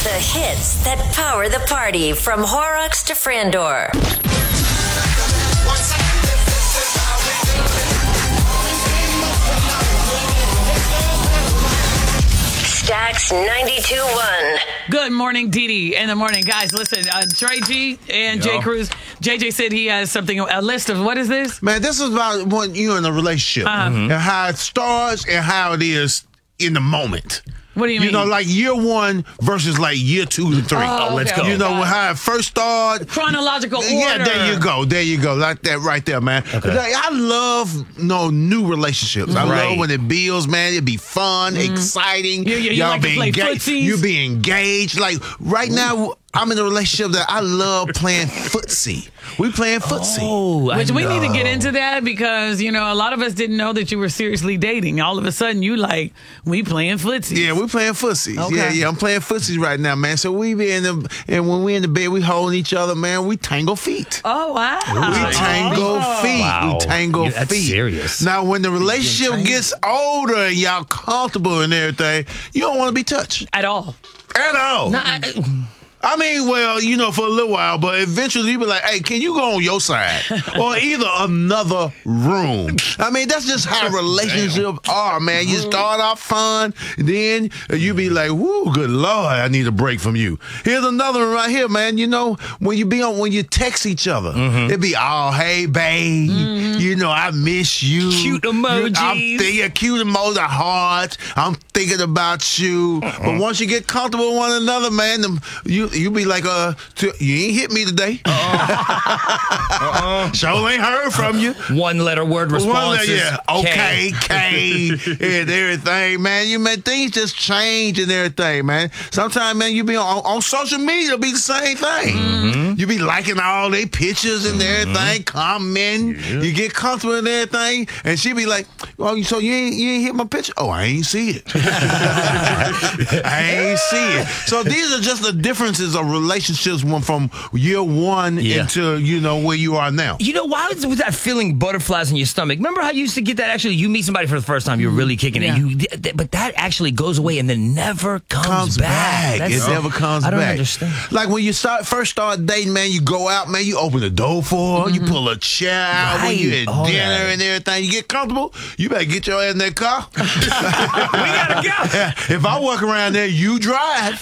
The hits that power the party from Horrocks to Frandor. Stax 92.1. Good morning, Dee Dee. In the morning, guys. Listen, Trey G and Jay Cruz. JJ said he has something, a list of what is this? Man, this is about when you're in a relationship and how it starts and how it is in the moment. What do you mean? You know, like year one versus like year 2 to 3. Let's go. You know, how it first started. Chronological order. Yeah, there you go. There you go. Like that right there, man. Okay. I love new relationships. I love when it builds, man. It'd be fun, exciting. Y'all like to play footsies. You be engaged. Like right now, I'm in a relationship that I love playing footsie. We playing footsie. Which we need to get into that because, you know, a lot of us didn't know that you were seriously dating. All of a sudden, you like, we playing footsies. Yeah, we playing footsies. Okay. Yeah, I'm playing footsies right now, man. So we be and when we in the bed, we holding each other, man. We tangle feet. Oh, wow. We tangle feet. Wow. We tangle That's feet. serious. Now, when the relationship gets older and y'all comfortable and everything, you don't want to be touched. At all. At all. I mean, well, you know, for a little while, but eventually you be like, hey, can you go on your side? Or either another room. I mean, that's just how relationships are, man. You start off fun, then you be like, whoo, good Lord, I need a break from you. Here's another one right here, man. You know, when you text each other, it be, oh, hey, babe, you know, I miss you. Cute emojis. I'm thinking cute emojis, hearts. I'm thinking about you. But once you get comfortable with one another, man, you be like, you ain't hit me today. Sure ain't heard from you. One letter word responses. Yeah. Okay, K, and everything, man. Things just change and everything, man. Sometimes, man, you be on social media, it'll be the same thing. You be liking all their pictures and everything, commenting. You get comfortable and everything, and she be like, "Oh, so you ain't hit my picture? Oh, I ain't see it. I ain't see it." So these are just the differences of relationships from year one into, you know, where you are now. You know, why was that feeling butterflies in your stomach? Remember how you used to get that? Actually, you meet somebody for the first time, you're really kicking it. But that actually goes away and then never comes back. It never comes back. I don't understand. Like when you first start dating, man, you go out, man, you open the door for her, you pull a chair out when you at dinner and everything. You get comfortable, you better get your ass in that car. We gotta go. If I walk around there, you drive.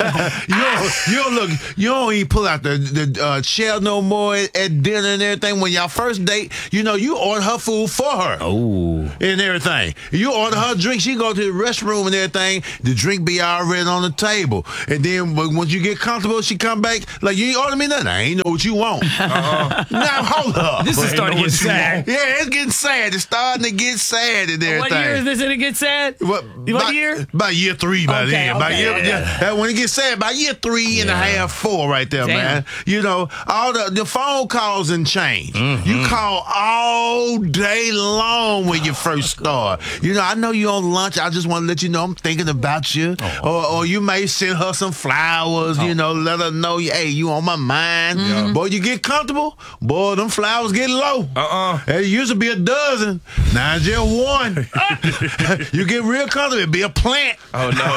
You don't even pull out the chair no more at dinner and everything. When y'all first date, you know, you order her food for her. And everything. You order her drink, she go to the restroom and everything, the drink be already on the table. And then once you get comfortable, she come back, like, you ain't order me nothing. I ain't know what you want. Now, hold up. This is starting to get sad. Yeah, it's getting sad. It's starting to get sad and everything. What year is this? Did it get sad? What year? About year 3 by then. When it gets sad, by year 3 and a half, 4 right there, man. You know, all the phone calls and change. You call all day long when you first start. You know, I know you on lunch. I just want to let you know I'm thinking about you. Or you may send her some flowers, you know, let her know, hey, you on my mind. Boy, you get comfortable, boy, them flowers get low. It used to be a dozen. Now it's just one. You get real comfortable, it be a plant. Oh, no.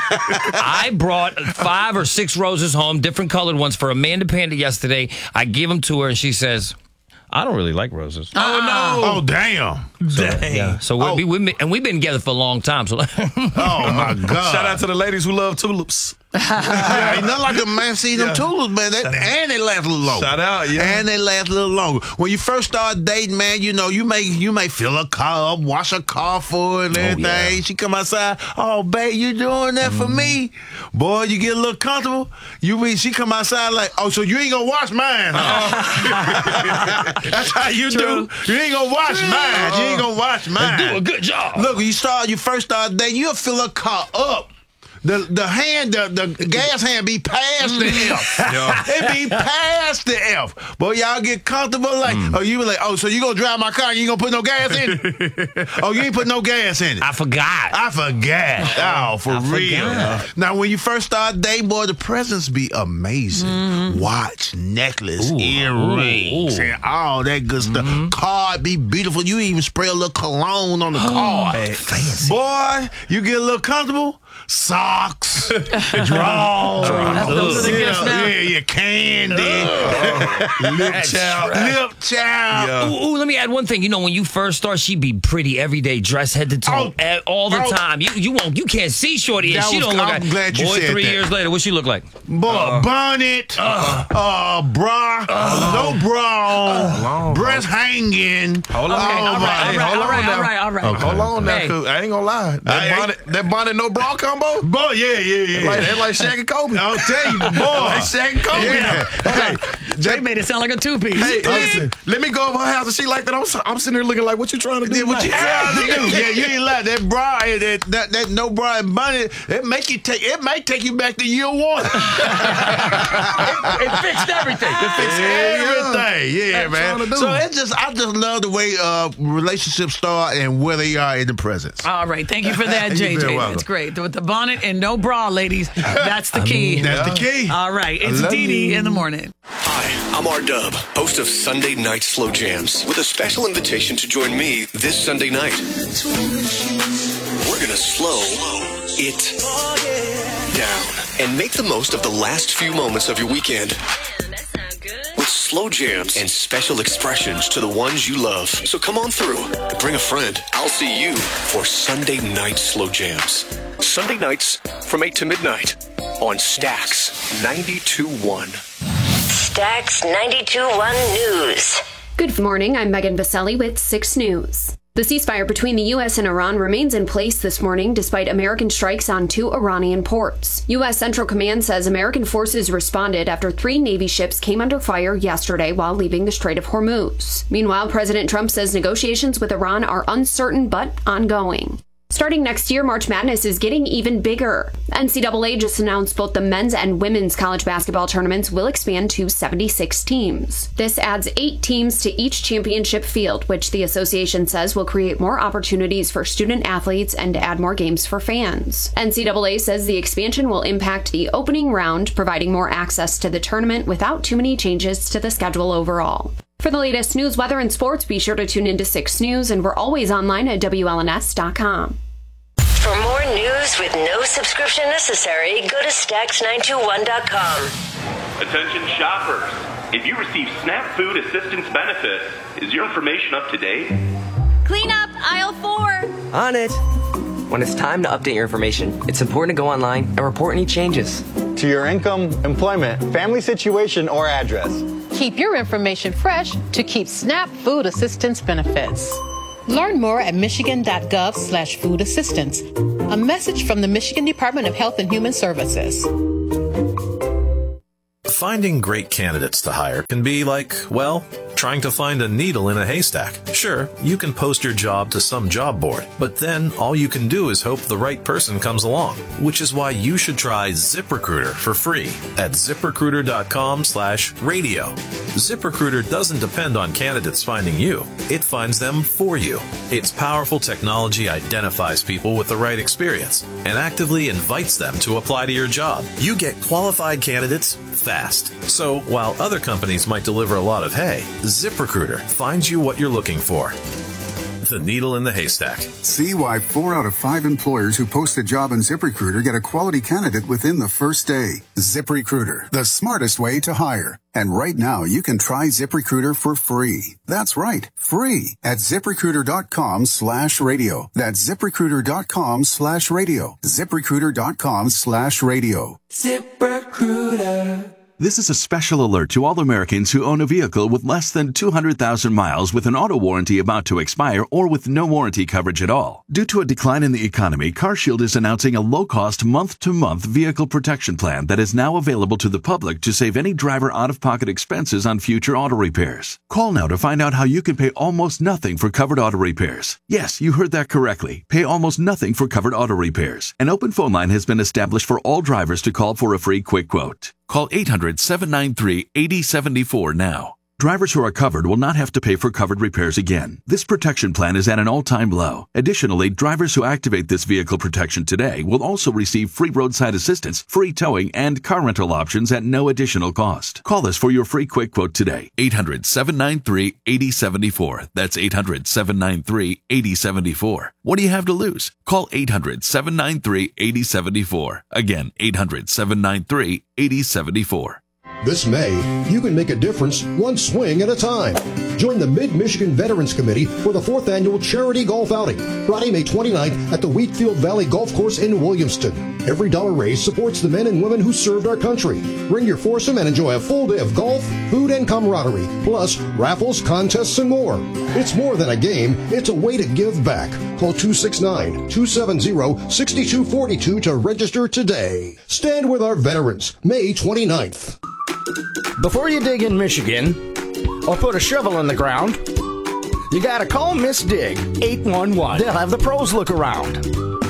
I brought 5 or 6 roses home, different colored ones, for Amanda Panda yesterday. I give them to her, and she says, I don't really like roses. Oh, no. Oh, damn. So we've been together for a long time. So oh, my God. Shout out to the ladies who love tulips. Ain't nothing like a man see them tulips, man. And they last a little longer. Shout out, And they last a little longer. When you first start dating, man, you know, you may fill a car up, wash a car for her and everything. She come outside, oh, babe, you doing that for me? Boy, you get a little comfortable. She come outside like, oh, so you ain't gonna wash mine, huh? That's how you do. You ain't gonna wash mine. You ain't gonna wash mine. Do a good job. Look, when you first start dating, you'll fill a car up. The gas hand be past the F. It be past the F. Boy, y'all get comfortable like, you be like, oh, so you gonna drive my car and you ain't gonna put no gas in it? Oh, you ain't put no gas in it. I forgot. Oh, for real. Now, when you first start dating, boy, the presents be amazing. Watch, necklace, earrings, and all that good stuff. Card be beautiful. You even spray a little cologne on the card. Fancy. Boy, you get a little comfortable. socks, drawers, Those are the gifts now. your candy, lip chow. Yeah. Ooh, let me add one thing. You know, when you first start, she be pretty every day, dressed head to toe, all the time. You can't see Shorty, and she don't look like. I'm glad you boy, said 3 that. years later, what she look like? Bonnet, bra, no bra, breast hanging. Hold on. All right. Hold on now, Hey. 'cause I ain't gonna lie. That bonnet, no bra combo? Boy, yeah. That's like Shaq and Kobe. I'll tell you, boy. Like Shaq and Kobe. Yeah. Hey, Jay made it sound like a two-piece. Hey, listen, let me go over her house and she like that. I'm sitting there looking like, what you trying to do? what you trying to do? Yeah, you ain't like that bra, that no bra and bonnet. It might take you back to year one. It fixed everything. Everything, yeah, That's man. trying to do. So I just love the way relationships start and where they are in the present. All right. Thank you for that, You're very JJ. welcome. That's great. With the bonnet and no bra, ladies. That's the key. That's the key. All right. It's love Dee Dee you. in the morning. Hi, I'm R-Dub, host of Sunday Night Slow Jams, with a special invitation to join me this Sunday night. We're gonna slow it down and make the most of the last few moments of your weekend. With slow jams and special expressions to the ones you love. So come on through and bring a friend. I'll see you for Sunday Night Slow Jams. Sunday nights from 8 to midnight on Stax 92.1. Stax 92.1 News. Good morning, I'm Megan Vaselli with 6 News. The ceasefire between the U.S. and Iran remains in place this morning despite American strikes on 2 Iranian ports. U.S. Central Command says American forces responded after 3 Navy ships came under fire yesterday while leaving the Strait of Hormuz. Meanwhile, President Trump says negotiations with Iran are uncertain but ongoing. Starting next year, March Madness is getting even bigger. NCAA just announced both the men's and women's college basketball tournaments will expand to 76 teams. This adds 8 teams to each championship field, which the association says will create more opportunities for student athletes and add more games for fans. NCAA says the expansion will impact the opening round, providing more access to the tournament without too many changes to the schedule overall. For the latest news, weather, and sports, be sure to tune into 6 News, and we're always online at WLNS.com. For more news with no subscription necessary, go to Stax921.com. Attention shoppers. If you receive SNAP Food Assistance benefits, is your information up to date? Clean up aisle 4. On it. When it's time to update your information, it's important to go online and report any changes. To your income, employment, family situation, or address. Keep your information fresh to keep SNAP Food Assistance benefits. Learn more at michigan.gov/food assistance. A message from the Michigan Department of Health and Human Services. Finding great candidates to hire can be like, well, trying to find a needle in a haystack. Sure, you can post your job to some job board, but then all you can do is hope the right person comes along, which is why you should try ZipRecruiter for free at ZipRecruiter.com/radio. ZipRecruiter doesn't depend on candidates finding you. It finds them for you. Its powerful technology identifies people with the right experience and actively invites them to apply to your job. You get qualified candidates fast. So while other companies might deliver a lot of hay, ZipRecruiter finds you what you're looking for. The needle in the haystack. See why 4 out of 5 employers who post a job on ZipRecruiter get a quality candidate within the first day. ZipRecruiter, the smartest way to hire. And right now, you can try ZipRecruiter for free. That's right, free at ZipRecruiter.com/radio. That's ZipRecruiter.com/radio. ZipRecruiter.com/radio. ZipRecruiter. This is a special alert to all Americans who own a vehicle with less than 200,000 miles with an auto warranty about to expire or with no warranty coverage at all. Due to a decline in the economy, CarShield is announcing a low-cost month-to-month vehicle protection plan that is now available to the public to save any driver out-of-pocket expenses on future auto repairs. Call now to find out how you can pay almost nothing for covered auto repairs. Yes, you heard that correctly. Pay almost nothing for covered auto repairs. An open phone line has been established for all drivers to call for a free quick quote. Call 800-793-8074 now. Drivers who are covered will not have to pay for covered repairs again. This protection plan is at an all-time low. Additionally, drivers who activate this vehicle protection today will also receive free roadside assistance, free towing, and car rental options at no additional cost. Call us for your free quick quote today. 800-793-8074. That's 800-793-8074. What do you have to lose? Call 800-793-8074. Again, 800-793-8074. This May, you can make a difference one swing at a time. Join the Mid-Michigan Veterans Committee for the 4th Annual Charity Golf Outing, Friday, May 29th at the Wheatfield Valley Golf Course in Williamston. Every dollar raised supports the men and women who served our country. Bring your foursome and enjoy a full day of golf, food, and camaraderie, plus raffles, contests, and more. It's more than a game, it's a way to give back. Call 269-270-6242 to register today. Stand with our veterans, May 29th. Before you dig in Michigan or put a shovel in the ground, you gotta call Miss Dig 811. They'll have the pros look around.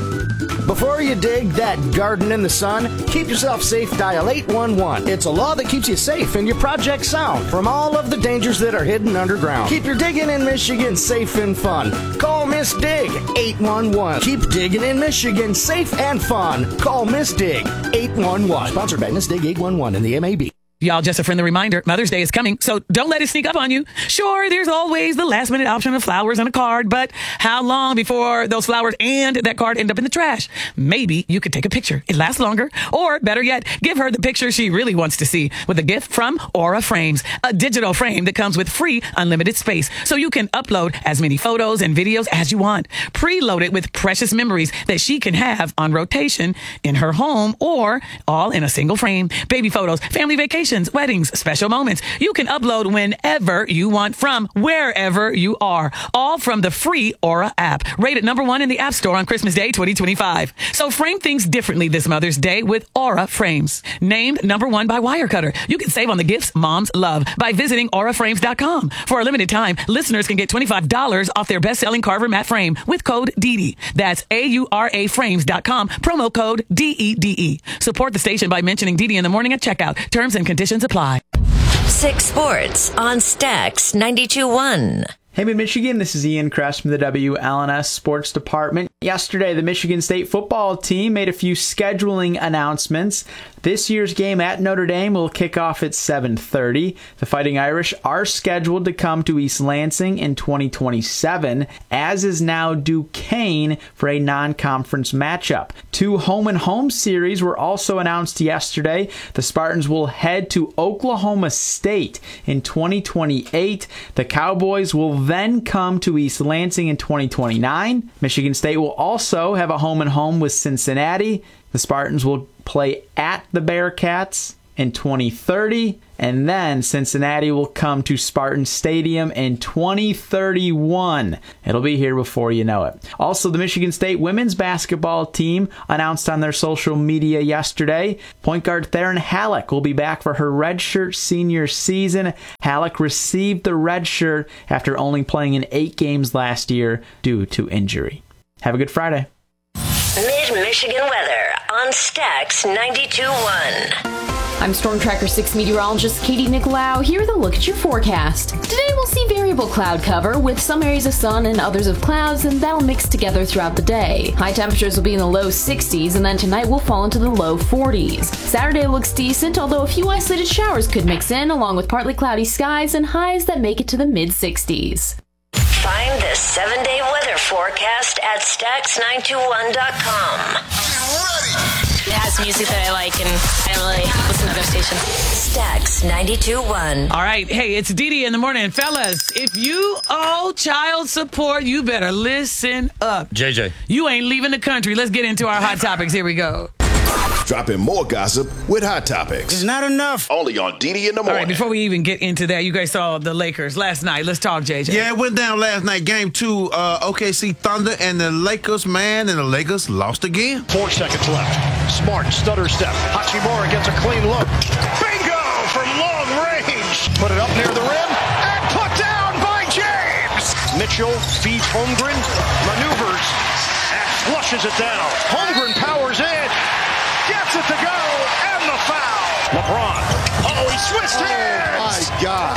Before you dig that garden in the sun, keep yourself safe, dial 811. It's a law that keeps you safe and your project sound from all of the dangers that are hidden underground. Keep your digging in Michigan safe and fun. Call Miss Dig 811. Keep digging in Michigan safe and fun. Call Miss Dig 811. Sponsored by Miss Dig 811 and the MAB. Y'all, just a friendly reminder, Mother's Day is coming, so don't let it sneak up on you. Sure, there's always the last-minute option of flowers and a card, but how long before those flowers and that card end up in the trash? Maybe you could take a picture. It lasts longer. Or, better yet, give her the picture she really wants to see with a gift from Aura Frames, a digital frame that comes with free unlimited space, so you can upload as many photos and videos as you want. Preload it with precious memories that she can have on rotation in her home or all in a single frame. Baby photos, family vacations, weddings, special moments. You can upload whenever you want from wherever you are. All from the free Aura app. Rated #1 in the App Store on Christmas Day 2025. So frame things differently this Mother's Day with Aura Frames. Named #1 by Wirecutter. You can save on the gifts moms love by visiting auraframes.com. For a limited time, listeners can get $25 off their best-selling Carver matte frame with code DEDE. That's AURAFrames.com. Promo code DEDE. Support the station by mentioning DEDE in the morning at checkout. Terms and conditions apply. 6 Sports on Stax 92.1. Hey, Mid-Michigan, this is Ian Kress from the WLNS Sports Department. Yesterday, the Michigan State football team made a few scheduling announcements. This year's game at Notre Dame will kick off at 7:30. The Fighting Irish are scheduled to come to East Lansing in 2027, as is now Duquesne for a non-conference matchup. 2 home-and-home series were also announced yesterday. The Spartans will head to Oklahoma State in 2028. The Cowboys will then come to East Lansing in 2029. Michigan State will also have a home-and-home with Cincinnati. The Spartans will play at the Bearcats in 2030, and then Cincinnati will come to Spartan Stadium in 2031. It'll be here before you know it. Also, the Michigan State women's basketball team announced on their social media yesterday, point guard Theron Halleck will be back for her redshirt senior season. Halleck received the red shirt after only playing in 8 games last year due to injury. Have a good Friday. Mid-Michigan weather on Stax 92.1. I'm Storm Tracker 6 meteorologist Katie Nicolau. Here with a look at your forecast. Today we'll see variable cloud cover with some areas of sun and others of clouds, and that'll mix together throughout the day. High temperatures will be in the low 60s, and then tonight we'll fall into the low 40s. Saturday looks decent, although a few isolated showers could mix in, along with partly cloudy skies and highs that make it to the mid-60s. Find the 7-day weather forecast at Stax921.com. It has music that I like, and I don't really listen to other stations. Stax 92.1. All right. Hey, it's DeDe in the morning. Fellas, if you owe child support, you better listen up. JJ. You ain't leaving the country. Let's get into our hot topics. Here we go. Dropping more gossip with Hot Topics. It's not enough. Only on DeDe in the morning. All right, before we even get into that, you guys saw the Lakers last night. Let's talk, JJ. Yeah, it went down last night. Game 2, OKC Thunder and the Lakers, man, and the Lakers lost again. 4 seconds left. Smart, stutter step. Hachimura gets a clean look. Bingo from long range. Put it up near the rim and put down by James. Mitchell feeds Holmgren, maneuvers, and flushes it down. Holmgren powers in. Gets it to go, and the foul. LeBron. Oh, he switched hands. My God.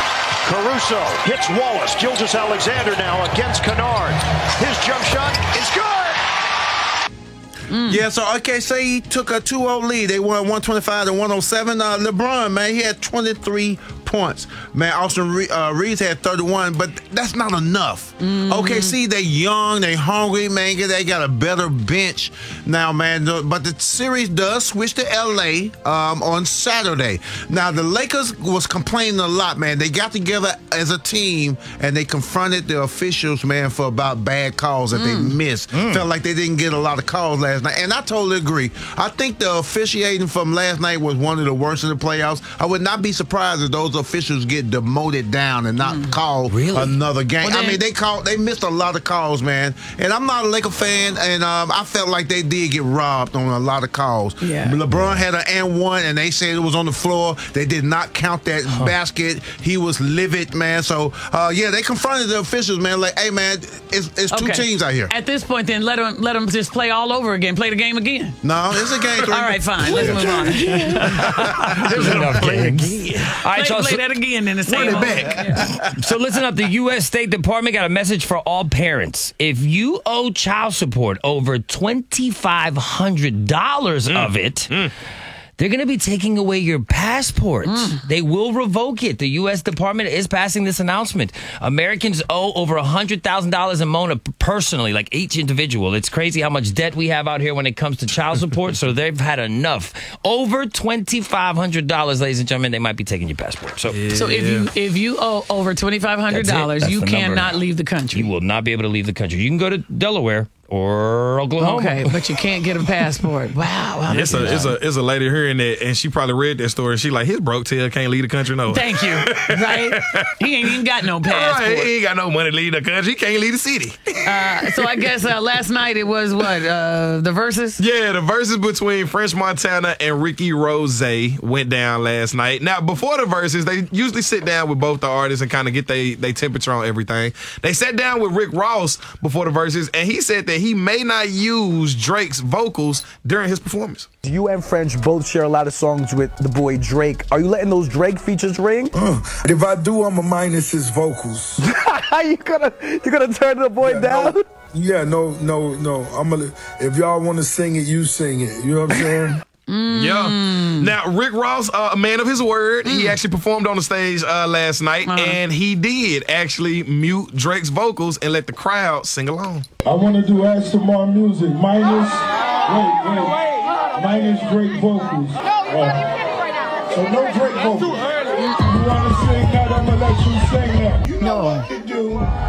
Caruso hits Wallace. Gilgeous-Alexander now against Kennard. His jump shot is good. Yeah, so say he took a 2-0 lead. They won 125 to 107. LeBron, man, he had 23 points. Man, Austin Reeves had 31, but that's not enough. OKC, they young, they hungry, man. They got a better bench now, man. But the series does switch to LA on Saturday. Now, the Lakers was complaining a lot, man. They got together as a team and they confronted the officials, man, for about bad calls that they missed. Felt like they didn't get a lot of calls last night. And I totally agree. I think the officiating from last night was one of the worst in the playoffs. I would not be surprised if those officials get demoted down and not call another game. Well, I mean, they missed a lot of calls, man. And I'm not a Laker fan, and I felt like they did get robbed on a lot of calls. Yeah. LeBron had an and one, and they said it was on the floor. They did not count that basket. He was livid, man. So, they confronted the officials, man. Like, hey, man, it's two teams out here. At this point, then, let them just play all over again. Play the game again. No, it's a game. All right, fine. Let's move on. There's enough games. All right, play that again in the same back. So listen up. The U.S. State Department got a message for all parents. If you owe child support over $2,500 of it, they're going to be taking away your passport. They will revoke it. The U.S. Department is passing this announcement. Americans owe over $100,000 in Mona personally, like each individual. It's crazy how much debt we have out here when it comes to child support, so they've had enough. Over $2,500, ladies and gentlemen, they might be taking your passport. So if you owe over $2,500, you cannot leave the country. You will not be able to leave the country. You can go to Delaware or Oklahoma. Okay, but you can't get a passport. Wow. It's a lady hearing that, and she probably read that story. She like, his broke tail can't leave the country, no. Thank you. Right? He ain't even got no passport. Right, he ain't got no money to leave the country. He can't leave the city. So I guess last night it was what? The verses? Yeah, the verses between French Montana and Ricky Rose went down last night. Now, before the verses, they usually sit down with both the artists and kind of get their temperature on everything. They sat down with Rick Ross before the verses, and he said that he may not use Drake's vocals during his performance. You and French both share a lot of songs with the boy Drake. Are you letting those Drake features ring? If I do, I'm gonna minus his vocals. you gonna turn the boy down? No. I'm gonna. If y'all want to sing it, you sing it. You know what I'm saying? Yeah. Now, Rick Ross, a man of his word, he actually performed on the stage last night, and he did actually mute Drake's vocals and let the crowd sing along. I want to do Aston Martin music minus Drake vocals. So no Drake vocals. You want to sing that? I'm gonna let you sing that. You know what to do.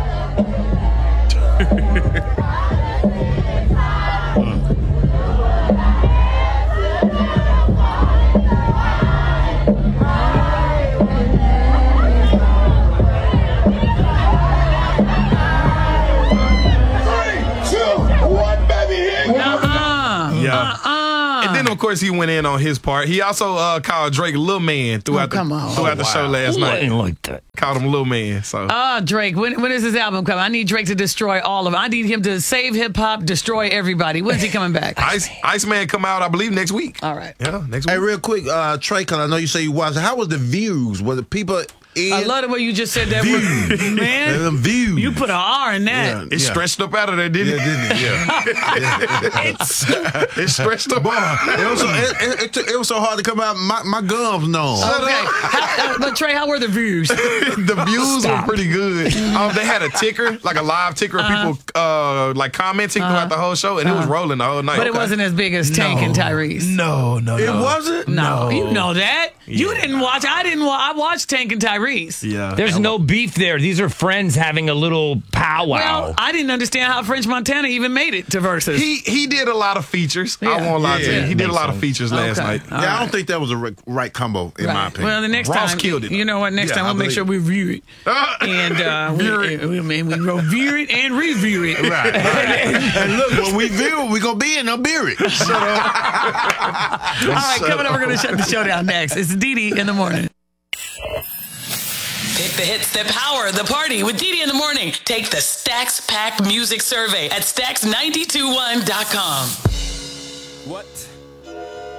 And then, of course, he went in on his part. He also called Drake Lil Man throughout the show last night. I didn't like that. Called him Lil Man. So. Drake, when is his album coming? I need Drake to destroy all of them. I need him to save hip-hop, destroy everybody. When's he coming back? Iceman come out, I believe, next week. All right. Yeah, next week. Hey, real quick, Trey, because I know you say you watched it. How was the views? Were the people... I love the way you just said that word, man. Views. You put an R in that. It stretched up out of there, didn't it? It stretched up. It was so hard to come out. My gums numb. Okay. But Trey, how were the views? The views were pretty good. They had a ticker, like a live ticker of people like commenting throughout the whole show, and it was rolling the whole night. But it wasn't as big as Tank and Tyrese. No. It wasn't? No. You know that. Yeah. You didn't watch. I didn't watch. I watched Tank and Tyrese. Yeah. There's no beef there. These are friends having a little powwow. Well, I didn't understand how French Montana even made it to Versus. He did a lot of features. I won't lie to you. He did a lot of features last night. I don't think that was a right combo, in my opinion. Well, the next Ross time, killed it. You know what? Next time we'll make sure we review it. And we review it and review it. Right. And look, when we view it, we're going to be in a beer it. Shut up. All right, coming up, we're going to shut the show down next. It's Dee in the morning. Pick the hits that power the party with Dee in the morning. Take the Stax Pack Music Survey at Stax921.com. What?